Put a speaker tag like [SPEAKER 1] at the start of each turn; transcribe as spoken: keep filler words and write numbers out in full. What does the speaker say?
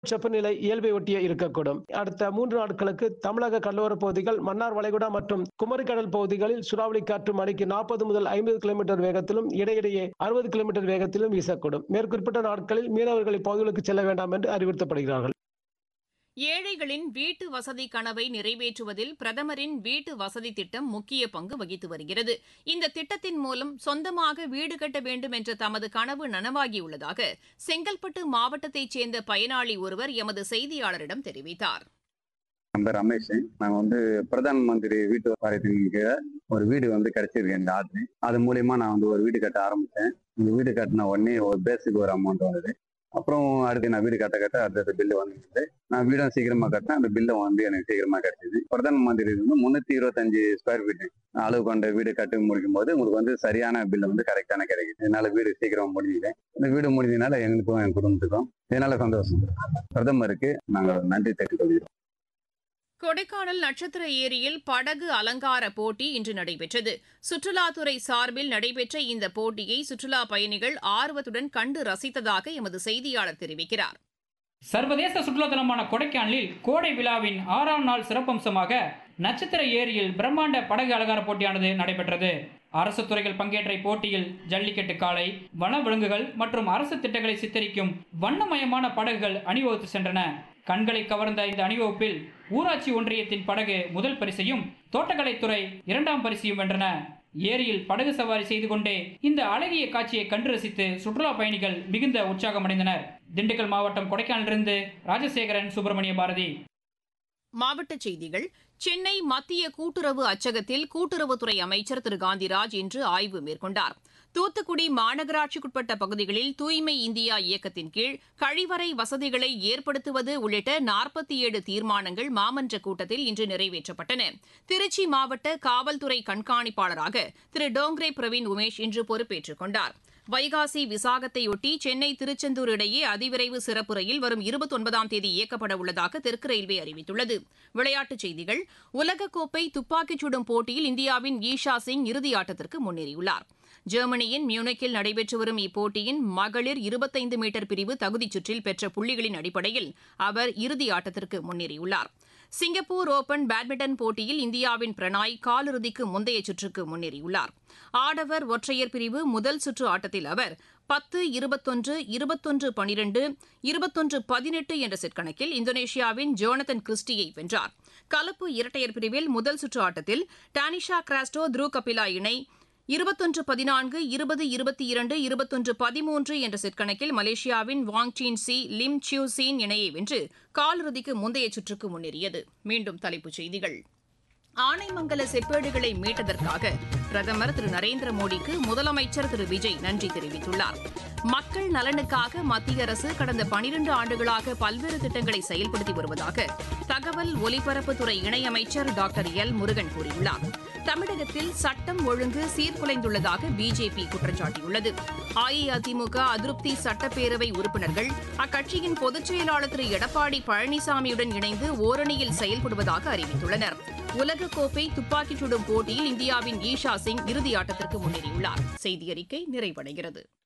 [SPEAKER 1] வெப்பநிலை இயல்பை ஒட்டியே இருக்கக்கூடும். அடுத்த மூன்று நாட்களுக்கு தமிழக கடலோர பகுதிகள், மன்னார் வளைகுடா மற்றும் குமரிக்கடல் பகுதிகளில் சூறாவளி காற்று மணிக்கு நாற்பது முதல் ஐம்பது கிலோமீட்டர் வேகத்திலும் இடையிடையே அறுபது கிலோமீட்டர் வேகத்திலும் வீசக்கூடும். மேற்குறிப்பிட்ட நாட்களில் மீனவர்கள் இப்பகுதிகளுக்கு செல்ல வேண்டாம் என்று அறிவுறுத்தப்படுகிறார்கள்.
[SPEAKER 2] ஏழைகளின் வீட்டு வசதி கனவை நிறைவேற்றுவதில் பிரதமரின் வீட்டு வசதி திட்டம் முக்கிய பங்கு வகித்து வருகிறது. இந்த திட்டத்தின் மூலம் சொந்தமாக வீடு கட்ட வேண்டும் என்ற தமது கனவு நனவாகியுள்ளதாக செங்கல்பட்டு மாவட்டத்தைச் சேர்ந்த பயனாளி ஒருவர் எமது செய்தியாளரிடம் தெரிவித்தார்.
[SPEAKER 3] என் பேர் ரமேஷ். நாங்கள் வந்து பிரதான் மந்திரி வீட்டு வாரியத்தின் கீழே ஒரு வீடு வந்து கிடைச்சிருக்கு எங்க ஆர்டர். அது மூலியமா நான் வந்து ஒரு வீடு கட்ட ஆரம்பிச்சேன். இந்த வீடு கட்டின உடனே ஒரு பேஸுக்கு ஒரு அமௌண்ட் வந்தது. அப்புறம் அடுத்து நான் வீடு கட்ட கட்ட அடுத்த பில்லு வந்துச்சு. நான் வீடும் சீக்கிரமா கட்டினேன். அந்த பில்லும் வந்து எனக்கு சீக்கிரமா கிடைச்சிது. பிரதான் மந்திரி வந்து முன்னூத்தி இருபத்தஞ்சு ஸ்கொயர் ஃபீட் அளவு கொண்ட வீடு கட்டி முடிக்கும் போது உங்களுக்கு வந்து சரியான பில்லு வந்து கரெக்டான கிடைக்குது. இதனால வீடு சீக்கிரம் முடிஞ்சுது. இந்த வீடு முடிஞ்சதுனால எங்களுக்கும் என் குடும்பத்துக்கும் இதனால சந்தோஷம். பிரதமருக்கு நாங்கள் நன்றி தெரிவித்துக் கொள்கிறோம்.
[SPEAKER 2] கொடைக்கானல் நட்சத்திர ஏரியில் படகு அலங்கார போட்டி இன்று நடைபெற்றது. சுற்றுலாத்துறை சார்பில் நடைபெற்ற இந்த போட்டியை சுற்றுலா பயணிகள் ஆர்வத்துடன் கண்டு ரசித்ததாக எமது செய்தியாளர் தெரிவிக்கிறார்.
[SPEAKER 4] சர்வதேச சுற்றுலாத்தலமான கொடைக்கானலில் கோடை விழாவின் ஆறாம் நாள் சிறப்பம்சமாக நட்சத்திர ஏரியில் பிரம்மாண்ட படகு அலங்கார போட்டியானது நடைபெற்றது. அரசு துறைகள் பங்கேற்ற போட்டியில் ஜல்லிக்கட்டு காளை, வன விலங்குகள் மற்றும் அரசு திட்டங்களை சித்தரிக்கும் வண்ணமயமான படகுகள் அணிவகுத்து சென்றன. கண்களை கவர்ந்த இந்த அணிவகுப்பில் ஊராட்சி ஒன்றியத்தின் படகு முதல் பரிசையும் தோட்டக்கலைத்துறை இரண்டாம் பரிசையும் வென்றன. ஏரியில் படகு சவாரி செய்து கொண்டே இந்த அழகிய காட்சியை கண்டு ரசித்து சுற்றுலா பயணிகள் மிகுந்த உற்சாகமடைந்தனர். திண்டுக்கல் மாவட்டம் கொடைக்கானலிருந்து ராஜசேகரன், சுப்பிரமணிய பாரதி.
[SPEAKER 2] மாவட்டச் செய்திகள். சென்னை மத்திய கூட்டுறவு அச்சகத்தில் கூட்டுறவுத்துறை அமைச்சர் திரு காந்திராஜ் இன்று ஆய்வு மேற்கொண்டார். தூத்துக்குடி மாநகராட்சிக்குட்பட்ட பகுதிகளில் தூய்மை இந்தியா இயக்கத்தின் கீழ் கழிவறை வசதிகளை ஏற்படுத்துவது உள்ளிட்ட நாற்பத்தி ஏழு தீர்மானங்கள் மாமன்ற கூட்டத்தில் இன்று நிறைவேற்றப்பட்டன. திருச்சி மாவட்ட காவல்துறை கண்காணிப்பாளராக திரு டோங்ரே பிரவீன் உமேஷ் இன்று பொறுப்பேற்றுக் கொண்டார். வைகாசி விசாகத்தையொட்டி சென்னை திருச்செந்தூர் இடையே அதிவிரைவு சிறப்பு ரயில் வரும் இருபத்தி ஒன்பதாம் தேதி இயக்கப்பட உள்ளதாக தெற்கு ரயில்வே அறிவித்துள்ளது. விளையாட்டுச் செய்திகள். உலகக்கோப்பை துப்பாக்கிச் சுடும் போட்டியில் இந்தியாவின் ஈஷா சிங் இறுதியாட்டத்திற்கு முன்னேறியுள்ளார். ஜெர்மனியின் மியூனிக்கில் நடைபெற்று வரும் இப்போட்டியின் மகளிர் இருபத்தைந்து மீட்டர் பிரிவு தகுதிச் சுற்றில் பெற்ற புள்ளிகளின் அடிப்படையில் அவர் இறுதியாட்டத்திற்கு முன்னேறியுள்ளார். சிங்கப்பூர் ஓபன் பேட்மிண்டன் போட்டியில் இந்தியாவின் பிரணாய் காலிறுதிக்கு முந்தைய சுற்றுக்கு முன்னேறியுள்ளார். ஆடவர் ஒற்றையர் பிரிவு முதல் சுற்று ஆட்டத்தில் அவர் பத்து இருபத்தொன்று இருபத்தொன்று பனிரெண்டு இருபத்தொன்று பதினெட்டு என்ற செட் கணக்கில் இந்தோனேஷியாவின் ஜோனதன் கிறிஸ்டியை வென்றார். கலப்பு இரட்டையர் பிரிவில் முதல் சுற்று ஆட்டத்தில் டானிஷா கிராஸ்டோ த்ரூ கபிலா இணை இருபத்தொன்று பதினான்கு இருபது இருபத்தி இரண்டு இருபத்தொன்று பதிமூன்று என்ற செட் கணக்கில் மலேசியாவின் வாங் scene C Lim see you scene இணையை வென்று காலிறுதிக்கு முந்தைய சுற்றுக்கு முன்னேறியது. மீண்டும் தலைப்புச் செய்திகள். ஆனைமங்கல செப்பேடுகளை மீட்டதற்காக பிரதமர் திரு நரேந்திர மோடிக்கு முதலமைச்சர் திரு விஜய் நன்றி தெரிவித்துள்ளார். மக்கள் நலனுக்காக மத்திய அரசு கடந்த பனிரண்டு ஆண்டுகளாக பல்வேறு திட்டங்களை செயல்படுத்தி வருவதாக தகவல் ஒலிபரப்புத்துறை இணையமைச்சர் டாக்டர் எல் முருகன் கூறியுள்ளார். தமிழகத்தில் சட்டம் ஒழுங்கு சீர்குலைந்துள்ளதாக பிஜேபி குற்றம் சாட்டியுள்ளது. அஇஅதிமுக அதிருப்தி சட்டப்பேரவை உறுப்பினர்கள் அக்கட்சியின் பொதுச் செயலாளர் திரு எடப்பாடி பழனிசாமியுடன் இணைந்து ஓரணியில் செயல்படுவதாக அறிவித்துள்ளனர். உலகக்கோப்பை துப்பாக்கிச் சுடும் போட்டியில் இந்தியாவின் ஈஷா சிங் இறுதியாட்டத்திற்கு முன்னேறியுள்ளார். செய்தியறிக்கை நிறைவடைகிறது.